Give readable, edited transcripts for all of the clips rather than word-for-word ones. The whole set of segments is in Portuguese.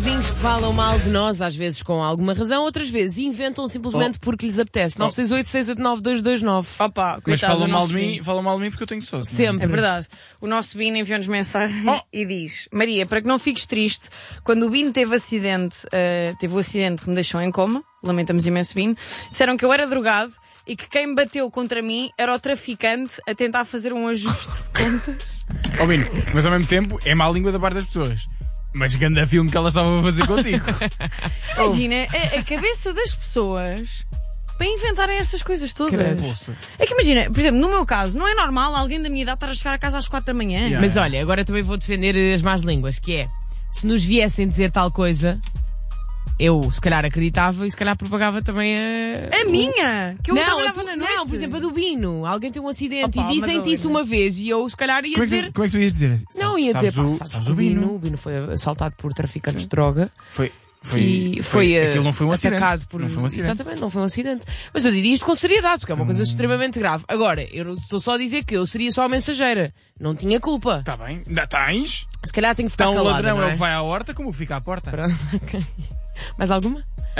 vizinhos que falam mal de nós, às vezes com alguma razão, outras vezes inventam simplesmente porque lhes apetece. 968-689-229. Opa, Mas coitado falam do mal nosso de mim, Bino. falam mal de mim porque eu tenho sócio. Sempre. É verdade. O nosso Bino enviou-nos mensagem e diz: Maria, para que não fiques triste, quando o Bino teve o acidente que me deixou em coma, lamentamos imenso, Bino, disseram que eu era drogado e que quem me bateu contra mim era o traficante a tentar fazer um ajuste de contas. Ó Bino, mas ao mesmo tempo é má língua da parte das pessoas. Mas grande filme que elas estavam a fazer contigo. Imagina a cabeça das pessoas para inventarem estas coisas todas. É que imagina, por exemplo, no meu caso, não é normal alguém da minha idade estar a chegar a casa às 4 da manhã. Yeah. Mas olha, agora também vou defender as más línguas, que é, se nos viessem dizer tal coisa, eu se calhar acreditava e se calhar propagava também A minha! Que eu trabalhava na noite. Não, por exemplo, a do Bino. Alguém tem um acidente Opa, e dizem-te isso uma vez e eu se calhar ia dizer... Como é que tu ias dizer? Não, ia dizer, Sabes o Bino? O Bino foi assaltado por traficantes de droga. Aquilo não foi um acidente. Atacado por... Não foi um acidente. Exatamente, não foi um acidente. Mas eu diria isto com seriedade, porque é uma coisa extremamente grave. Agora, eu não estou só a dizer que eu seria só a mensageira. Não tinha culpa. Está bem, ainda tens. Se calhar tenho que ficar Então o calada, ladrão não é é? o que vai à horta, como o que fica à porta. Pronto, ok. Mais alguma?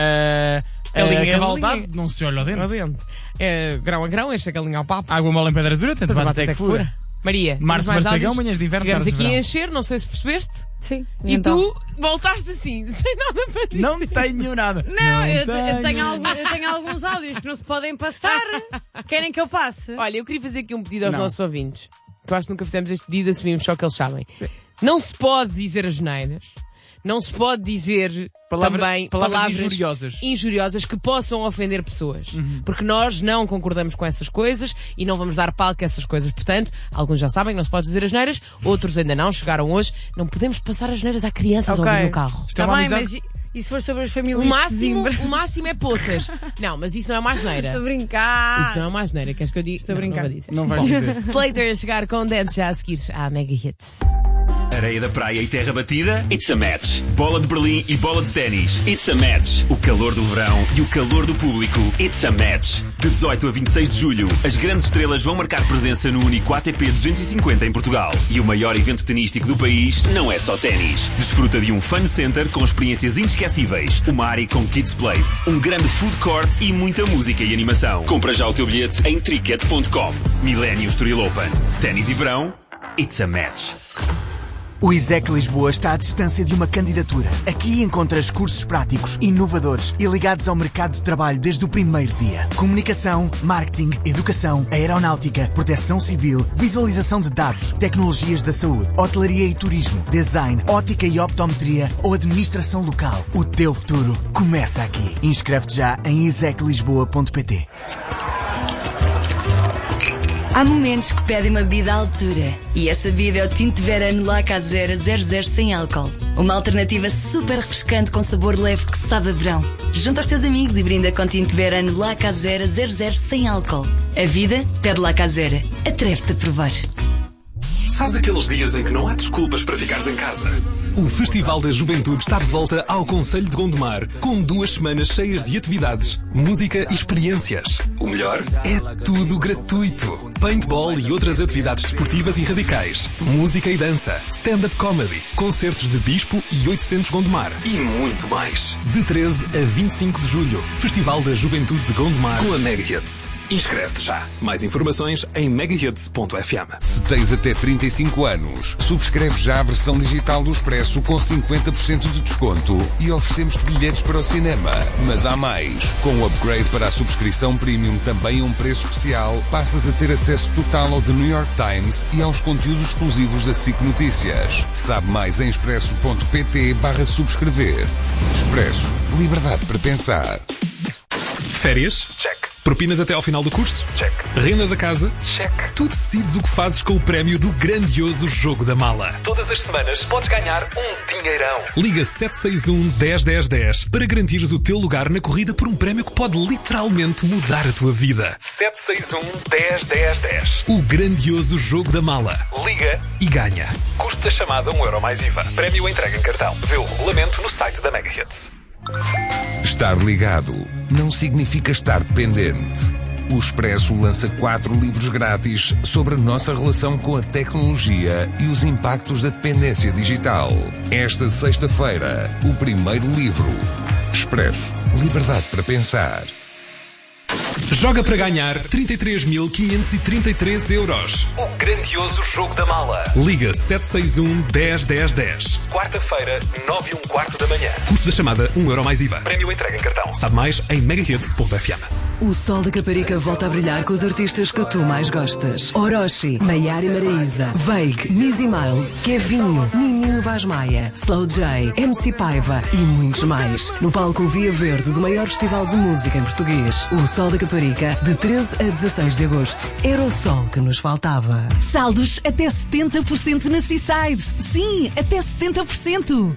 A linha galinha- é não se olha ao Ao dente. dente. Grão a grão, enche a galinha ao papo. Água mole em pedra dura, tanto bate até que fura. Maria, Março, temos mais Marcegão, áudios? manhãs de inverno, Tivemos tardes de aqui a verão. encher, não sei se percebeste. Sim. E Então. tu voltaste assim, sem nada para dizer. Não tenho nada. Não, eu tenho alguns áudios que não se podem passar. Querem que eu passe? Olha, eu queria fazer aqui um pedido aos Não. nossos ouvintes. Que eu acho que nunca fizemos este pedido, assumimos só que eles sabem. Não se pode dizer asneiras. Não se pode dizer também palavras injuriosas que possam ofender pessoas. Porque nós não concordamos com essas coisas e não vamos dar palco a essas coisas. Portanto, alguns já sabem que não se pode dizer asneiras, outros ainda não, chegaram hoje. Não podemos passar asneiras a crianças Ok. ao ouvir no carro. Isto é Está uma bem, amizade. mas e se for sobre as famílias O de máximo, Zimbra? o máximo é poças. Não, mas isso não é uma asneira. Estou a brincar. Isso não é uma asneira. Queres que eu diga? Estou a brincar. Não vou dizer. Não vais dizer. Slater a chegar com Dance já a seguir à Mega Hits. Areia da praia e terra batida? It's a match. Bola de Berlim e bola de ténis? It's a match. O calor do verão e o calor do público? It's a match. De 18 a 26 de julho, as grandes estrelas vão marcar presença no único ATP 250 em Portugal. E o maior evento tenístico do país não é só ténis. Desfruta de um fun center com experiências inesquecíveis, uma área com Kids Place, um grande food court e muita música e animação. Compra já o teu bilhete em Ticket.com. Millennium Estoril Open. Ténis e verão? It's a match. O ISEC Lisboa está à distância de uma candidatura. Aqui encontras cursos práticos, inovadores e ligados ao mercado de trabalho desde o primeiro dia. Comunicação, marketing, educação, aeronáutica, proteção civil, visualização de dados, tecnologias da saúde, hotelaria e turismo, design, ótica e optometria ou administração local. O teu futuro começa aqui. Inscreve-te já em iseclisboa.pt. Há momentos que pedem uma bebida à altura. E essa bebida é o tinto de verano La Casera 00 sem álcool. Uma alternativa super refrescante com sabor leve que sabe a verão. Junta aos teus amigos e brinda com tinto de verano La Casera 00 sem álcool. A vida pede La Casera. Atreve-te a provar. Sabes aqueles dias em que não há desculpas para ficares em casa? O Festival da Juventude está de volta ao Concelho de Gondomar, com 2 semanas cheias de atividades, música e experiências. O melhor? É tudo gratuito. Paintball e outras atividades desportivas e radicais, música e dança, stand-up comedy, concertos de Bispo e 800 Gondomar. E muito mais. De 13 a 25 de julho, Festival da Juventude de Gondomar. Com a Mega Hits. Inscreve-te já. Mais informações em megahits.fm. Se tens até 35 anos, subscreve já a versão digital do Expresso com 50% de desconto e oferecemos-te bilhetes para o cinema. Mas há mais. Com o upgrade para a subscrição premium também a um preço especial, passas a ter acesso total ao The New York Times e aos conteúdos exclusivos da SIC Notícias. Sabe mais em expresso.pt/subscrever. Expresso. Liberdade para pensar. Férias? Check. Propinas até ao final do curso? Check. Renda da casa? Check. Tu decides o que fazes com o prémio do grandioso Jogo da Mala. Todas as semanas podes ganhar um dinheirão. Liga 761-101010 para garantires o teu lugar na corrida por um prémio que pode literalmente mudar a tua vida. 761-101010. O grandioso Jogo da Mala. Liga E ganha. Custo da chamada €1 mais IVA. Prémio entregue em cartão. Vê o regulamento no site da Mega Hits. Estar ligado não significa estar dependente. O Expresso lança 4 livros grátis sobre a nossa relação com a tecnologia e os impactos da dependência digital. Esta sexta-feira, o primeiro livro. Expresso. Liberdade para pensar. Joga para ganhar 33.533 euros. O grandioso jogo da mala. Liga 761 10 10 10. Quarta-feira, 9h15 da manhã. Custo da chamada 1 euro mais IVA. Prémio entrega em cartão. Sabe mais em megahits.fm. O Sol da Caparica volta a brilhar com os artistas que tu mais gostas. Orochi, Maiara e Maraísa, Veig, Mizzy Miles, Kevinho, Nininho Vaz Maia, Slow J, MC Paiva e muitos mais. No palco Via Verde do maior festival de música em português. O Sol da Caparica, de 13 a 16 de agosto. Era o sol que nos faltava. Saldos até 70% na Seaside. Sim, até 70%.